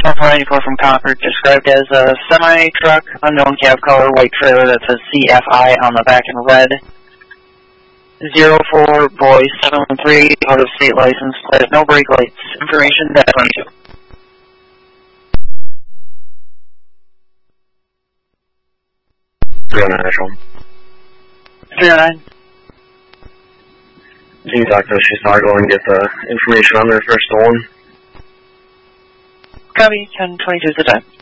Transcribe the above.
2494 from Concord, described as a semi-truck, unknown cab color, white trailer that says CFI on the back in red. 04 boy 713, out of state license plate, no brake lights. Information that 22. 309 Ashland. 309. Can you talk to Chicago and get the information on their first one? Copy, 1022 is the time.